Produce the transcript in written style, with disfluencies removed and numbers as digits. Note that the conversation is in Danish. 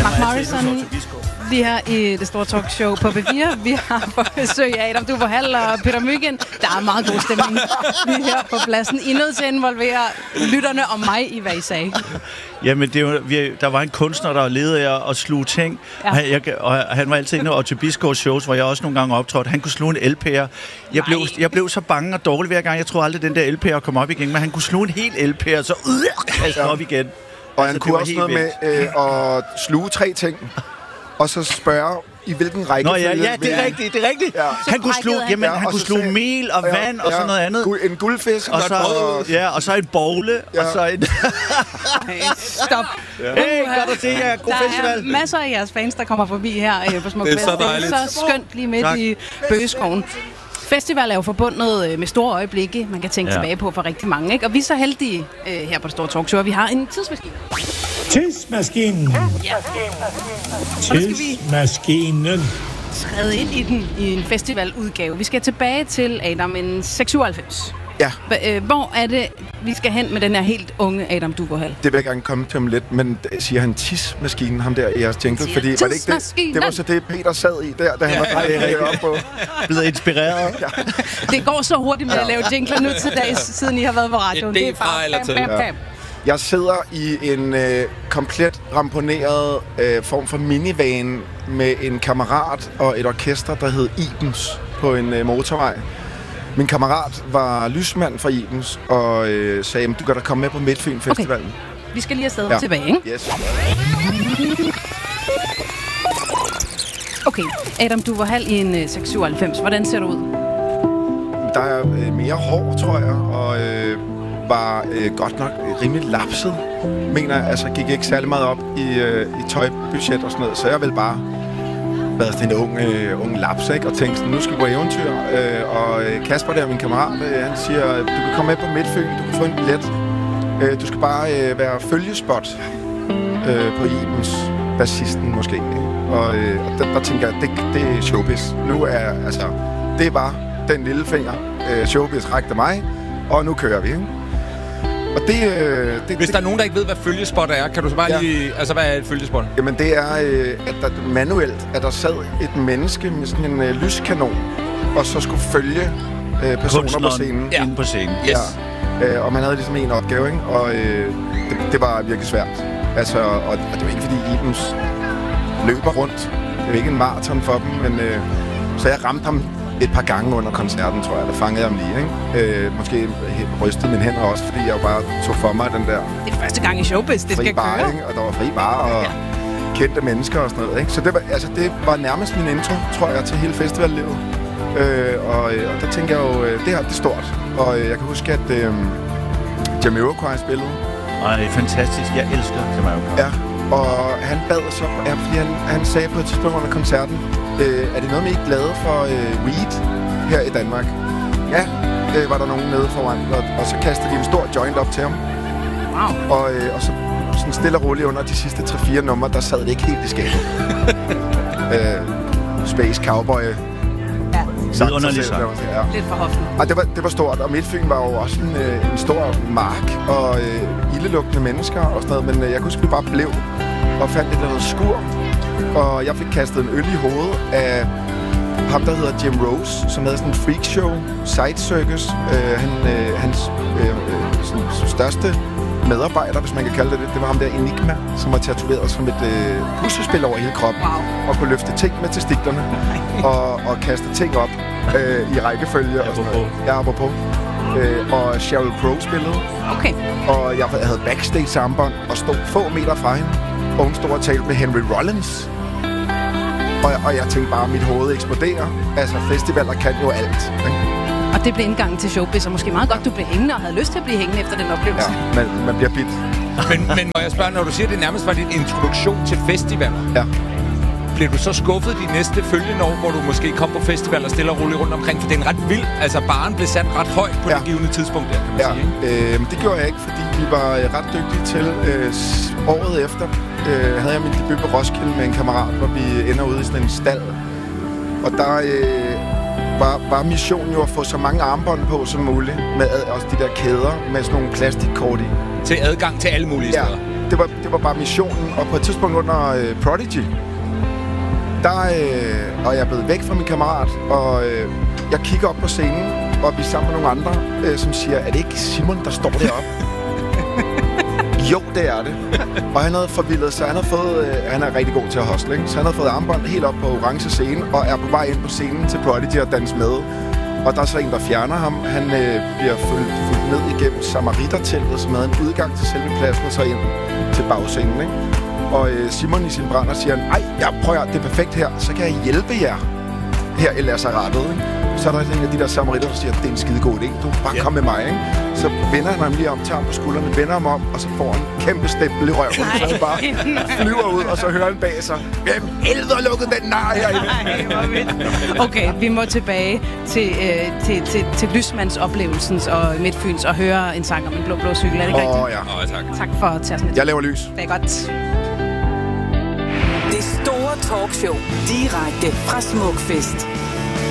Mark Morrison, lige her i det store talkshow på B4. Vi har på besøg af Adam Duvå Hall og Peter Mygind. Der er meget god stemning lige her på pladsen. I er nødt til at involvere lytterne og mig i, hvad I sagde. Jamen, der var en kunstner, der levede af at sluge ting. Ja. Og han var altid inde og til Bisgaards shows, hvor jeg også nogle gange optrådte. Han kunne sluge en LP'er. Jeg blev så bange og dårlig hver gang. Jeg troede aldrig, den der LP'er kom op igen. Men han kunne sluge en hel LP'er, og så op igen. Og han kunne også noget med at sluge 3 ting, og så spørge, i hvilken rækkefølge. Nå ja, det er rigtigt. Ja. Han kunne sluge mel og vand og sådan noget andet. En guldfisk. Og så en bogle. Og så en... Stop. Hey, godt at se jer. God festival. Der er masser af jeres fans, der kommer forbi her på Smuk Fest. Det er så skønt lige midt i Bøgeskoven. Festival er jo forbundet med store øjeblikke, man kan tænke tilbage på for rigtig mange, ikke? Og vi er så heldige her på det store talkshow, at vi har en tidsmaskine. Tidsmaskinen. Ja. Tidsmaskinen. Skrevet ind i den i en festivaludgave. Vi skal tilbage til Adam, en 96. Ja. Hvor er det, vi skal hen med den her helt unge Adam Duvå Hall? Det vil jeg gerne komme til om lidt, men siger han tidsmaskinen, ham der i jeres jingle? Fordi var det ikke det? Det var så det, Peter sad i der, da han var drejet op på. Blevet inspireret. Ja. Det går så hurtigt med at lave jingler nu til dags, siden I har været på radioen. Det er bare bam. Jeg sidder i en komplet ramponeret form for minivan med en kammerat og et orkester, der hed Ibens, på en motorvej. Min kammerat var lysmand fra Ibens og sagde, du kan da komme med på Midtfyn Festivalen. Okay. Vi skal lige afsted tilbage, ikke? Yes. Okay, Adam Duvå Hall i en 96. Hvordan ser du ud? Der er mere hår, tror jeg, og var godt nok rimelig lapset. Altså gik ikke særlig meget op i tøjbudget og sådan noget, så jeg vil bare været sådan en ung laps, ikke? Og tænkte sådan, nu skal vi på eventyr. Og Kasper der, min kammerat, han siger, du kan komme med på Midtfyn, du kan få en billet. Du skal bare være følgespot på Ibens, bassisten måske. Og der tænker jeg, det er showbiz. Nu er, altså, det var den lille finger, showbiz rakte mig, og nu kører vi, ikke? Og Hvis der er nogen, der ikke ved, hvad følgespot er, kan du så bare lige... Altså, hvad er et følgespot? Jamen, det er, at der manuelt, at der sad et menneske med sådan en lyskanon, og så skulle følge personer på scenen. Ja. Inde på scenen. Yes. Ja. Og man havde ligesom en opgave, ikke? Og det var virkelig svært. Altså, og det var ikke, fordi Ibens løber rundt. Det var ikke en maraton for dem, men... så jeg ramte ham et par gange under koncerten, tror jeg, der fangede jeg ham lige, ikke? Måske rystede mine hænder også, fordi jeg jo bare tog for mig den der... Det er første gang i showbiz, det skal bar, køre. Ikke? Og der var fri bar og kendte mennesker og sådan noget, ikke? Så det var nærmest min intro, tror jeg, til hele festivallivet. Og der tænker jeg jo, det er stort. Og jeg kan huske, at Jamiroquai spillede. Ej, fantastisk. Jeg elsker Jamiroquai. Ja, og han bad så... Ja, fordi han sagde på et tidspunkt under koncerten, er det noget, vi ikke er glade for weed her i Danmark? Ja, var der nogen nede foran, og så kastede de en stor joint op til ham. Wow. Og så sådan stille og roligt under de sidste 3-4 numre, der sad det ikke helt i skabet. Space Cowboy. Ja. Underlig sang. Lidt for hoften. Og det var stort, og Midtfyn var jo også en stor mark, og ildelugtende mennesker og sådan noget, men jeg kunne huske, vi bare blev og fandt et eller andet skur. Og jeg fik kastet en øl i hovedet af ham, der hedder Jim Rose, som havde sådan en freakshow, Side Circus. Hans største medarbejder, hvis man kan kalde det, det var ham der Enigma, som var tatoveret som et puslespil over hele kroppen. Wow. Og kunne løfte ting med testiklerne og kaste ting op i rækkefølge. Og sådan noget. Ja, apropos. Og Sheryl Crow spillede. Okay. Og jeg havde backstage-armbånd og stod få meter fra hende. Og hun stod og talte med Henry Rollins. Og jeg tænkte bare, at mit hoved eksploderer. Altså, festivaler kan jo alt. Ikke? Og det blev indgangen til showbiz, og måske meget godt, du blev hængende og havde lyst til at blive hængende efter den oplevelse. Ja, man bliver bit. Men må jeg spørge, når du siger, at det nærmest var din introduktion til festivaler? Ja. Bliver du så skuffet de næste følgende år, hvor du måske kom på festivaler stille og roligt rundt omkring? For det er en ret vild... Altså, baren blev sat ret højt på det givende tidspunkt der, kan man sige. Det gjorde jeg ikke, fordi vi var ret dygtige til. Året efter havde jeg min debut på Roskilde med en kammerat, hvor vi ender ude i sådan en stald. Og der var missionen jo at få så mange armbånd på som muligt, med også de der kæder med sådan nogle plastikkort i. Til adgang til alle mulige steder. det var bare missionen. Og på et tidspunkt under Prodigy, og jeg er blevet væk fra min kammerat, og jeg kigger op på scenen, og vi er sammen med nogle andre, som siger, er det ikke Simon, der står deroppe? Jo, det er det. Og han havde forvildet, så han er rigtig god til at hustle, ikke? Så han havde fået armbånd helt op på orange scene, og er på vej ind på scenen til Prodigy og danse med. Og der er så en, der fjerner ham. Han bliver fulgt ned igennem Samariterteltet, som havde en udgang til selve pladsen, og så ind til bagscenen, ikke? Og Simon i sin brænder siger, prøver, det er perfekt her, så kan jeg hjælpe jer her i lasserettet, ikke? Så er der en af de der samariter, der siger, det er en skide god idé, du bare kom med mig, ikke? Så vender han ham lige om, tager ham på skuldrene, vender ham om, og så får han en kæmpe stempel i røven, så han bare flyver ud, og så hører han bag sig, hvem helvede har lukket den nar herinde? Okay, vi må tilbage til Lysmandsoplevelsen og Midtfyns og høre en sang om en blå cykel, er det ikke rigtigt? Ja. Tak. Tak for at tage sådan et. Jeg laver lys. Det er godt. Det store talkshow direkte fra Smukfest.